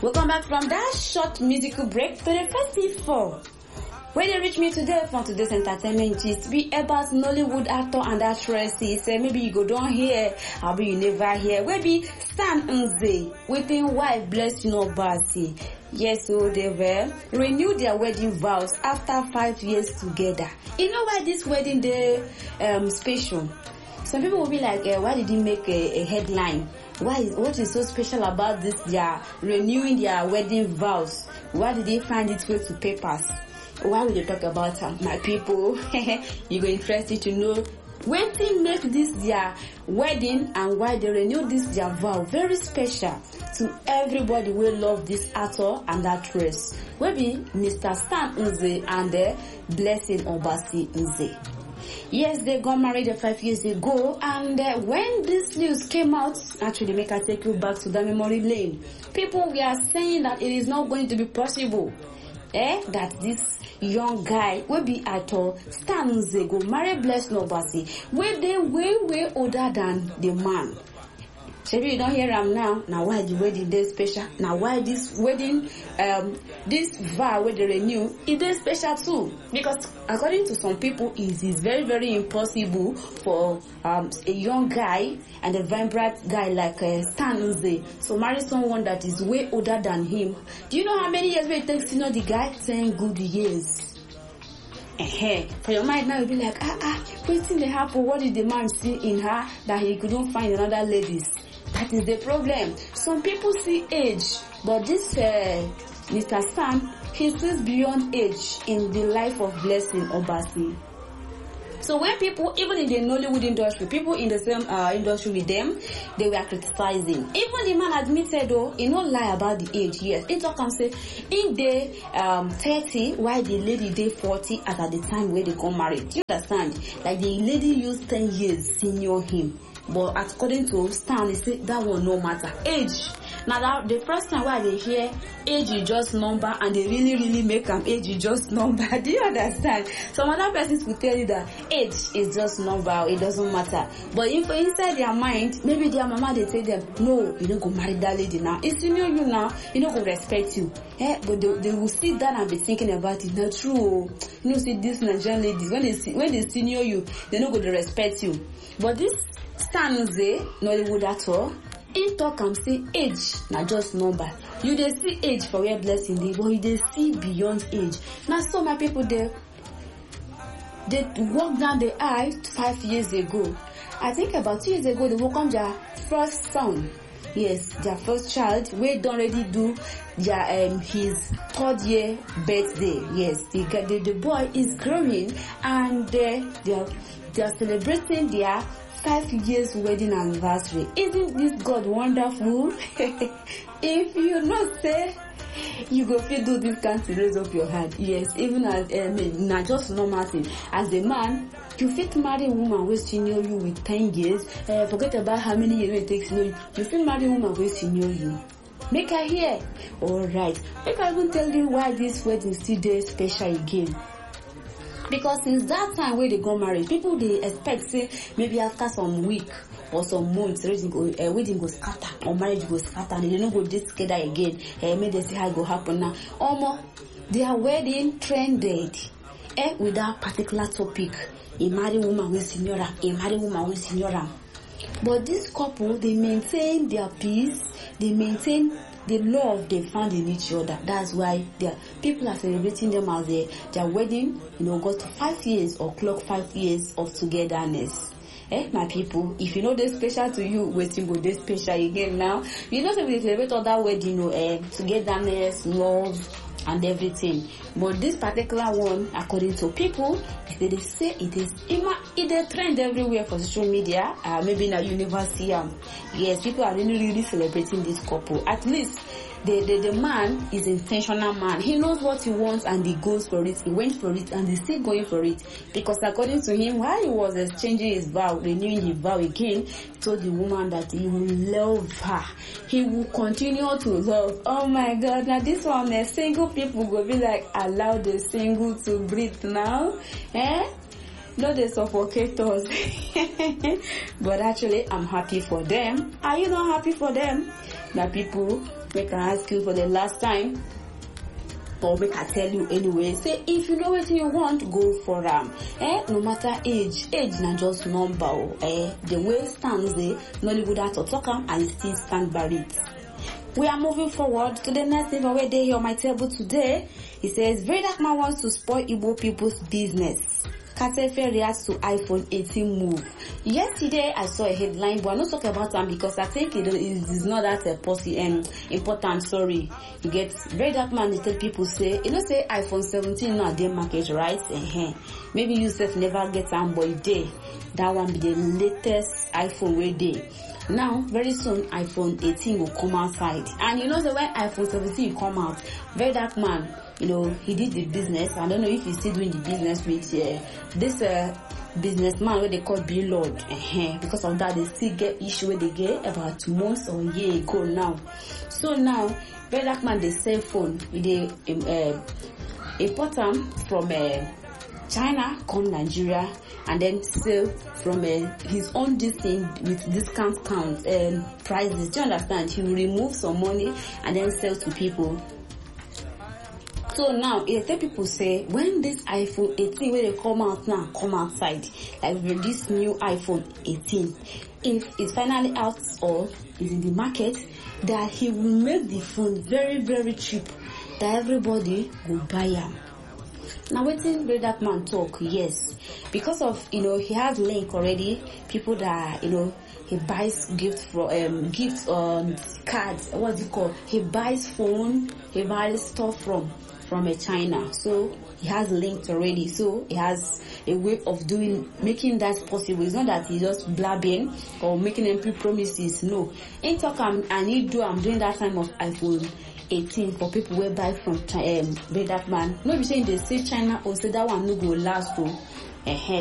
Welcome back from that short musical break to the festival. Where they reach me today from today's entertainment gist be about Nollywood actor and actresses. Maybe you go down here, or maybe you never hear. Maybe Stan Nze with his wife Blessing Obasi. Yes, so they were renewed their wedding vows after 5 years together. You know why this wedding day special? Some people will be like, why did he make a headline? What is so special about this? They are renewing their wedding vows. Why did they find its way to papers? Why will they talk about my people? You go interested to know when they make this their wedding and why they renew this their vow. Very special to everybody who love this actor and actress. Will be Mr. Stan Nze and Blessing Obasi Nze. Yes, they got married 5 years ago, and when this news came out, actually make I take you back to the memory lane. People were saying that it is not going to be possible. That this young guy will be actor Stan Nze go marry Blessing Obasi, where they way older than the man. Maybe you don't hear him now. Now why the wedding day special? Now why this wedding, this vow where they renew, it is special too? Because according to some people, it is very impossible for a young guy and a vibrant guy like Stan Nze so marry someone that is way older than him. Do you know how many years it takes to know the guy? 10 good years. For your mind now, you'll be like, waiting the happen. What did the man see in her that he couldn't find another ladies? That is the problem. Some people see age, but this Mr. Stan, he sees beyond age in the life of Blessing Obasi. So when people, even in the Nollywood industry, people in the same industry with them, they were criticizing. Even the man admitted, though, he not lie about the age. Yes, he talk and say, in the 30, while the lady day 40 at the time where they got married. Do you understand? Like the lady used 10 years senior him. But according to Stan, he said that will no matter. Age. Now that the first time why they hear age is just number and they really make an age is just number. Do you understand? Some other persons will tell you that age is just number, it doesn't matter. But if inside their mind, maybe their mama they tell them, no, you don't go marry that lady now. It's senior you now, you don't go respect you. But they will sit down and be thinking about it. Not true. You know, see these Nigerian ladies, when they senior you, they don't go to respect you. But this Stan Nze, Nollywood actor, he talk and say age na just number. You dey see age for where Blessing dey, but you dey see beyond age. Now so my people they walk down the aisle 5 years ago. I think about 2 years ago they welcome their first son. Yes, their first child. We don't already do their his 3rd year birthday. Yes, the boy is growing and they are celebrating their 5 years wedding anniversary. Isn't this God wonderful? If you not say, you go fit do this kind to raise up your hand. Yes, even as not just normal thing. As a man, you fit marry a woman who senior you with 10 years. Forget about how many years it takes to know you. You fit marry a woman who senior you. Make her hear. Alright. Make I even tell you why this wedding still day special again. Because since that time where they got married, people they expect say maybe after some week or some months wedding go scatter or marriage go scatter and they don't go this together again. Maybe they see how it go happen now. Their wedding trended with that particular topic. A married woman with senior, a married woman with senior. But this couple, they maintain their peace, they maintain the love they found in each other. That's why people are celebrating them as their wedding, got 5 years or clock 5 years of togetherness. My people, if you know this special to you, waiting go this special again now. You know that we celebrate other wedding, togetherness, love, and everything. But this particular one, according to people, they say it is a trend everywhere for social media. Maybe now you never see them. Yes, people are really celebrating this couple. At least the man is intentional man. He knows what he wants and he goes for it. He went for it and he's still going for it. Because according to him, while he was exchanging his vow, renewing his vow again, he told the woman that he will love her. He will continue to love. Oh my God, now this one, single people will be like, allow the single to breathe now. No, they suffocate us. But actually, I'm happy for them. Are you not happy for them? That people, make I ask you for the last time, or make I tell you anyway, say if you know what you want, go for them. No matter age na just number. The way stands there, Nollywood actor talk am and still stand by it. We are moving forward to the next thing where they here on my table today. It says Very Dark Man wants to spoil Igbo people's business. Katefe reacts to iPhone 18 move. Yesterday I saw a headline, but I'm not talking about them because I think it is not that important. Sorry, you get Very Dark Man. They tell people say, say iPhone 17 now they market, right? Maybe you self never get on boy day. That one be the latest iPhone way day. Now, very soon, iPhone 18 will come outside. And so when iPhone 17 come out, Very Dark Man, he did the business. I don't know if he's still doing the business with this businessman where they call Bill Lord. Because of that, they still get issue where they get about months or a year ago now. So now, Very Dark Man, they sell phone. They import them from China, come Nigeria, and then sell from his own thing with discount prices. Do you understand? He will remove some money and then sell to people. So now, tell people say, when this iPhone 18, when they come out now, come outside, like with this new iPhone 18, if it's finally out or is in the market, that he will make the phone very, very cheap, that everybody will buy them. Now, waiting Very Dark Man talk, yes, because of he has link already. People that he buys gifts on cards. What's it called? He buys phone. He buys stuff from China. So he has linked already. So he has a way of making that possible. It's not that he's just blabbing or making empty promises. No, in talk I'm doing that time of iPhone 18 for people who buy from Very Dark Man. No be saying they say China or say that one no go last though.